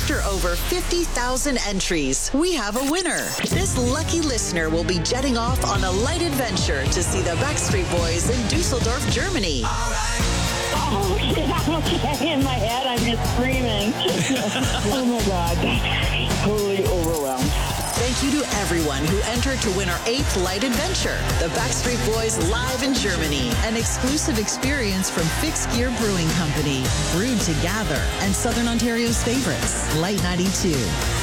After over 50,000 entries, we have a winner. This lucky listener will be jetting off on a light adventure to see the Backstreet Boys in Dusseldorf, Germany. Oh, yeah, okay. In my head, I'm just screaming. Oh, my God. Totally overwhelmed. Thank you to everyone who entered to win our 8th light adventure, the Backstreet Boys live in Germany. An exclusive experience from Fixed Gear Brewing Company, brewed to gather, and Southern Ontario's favorites, Light 92.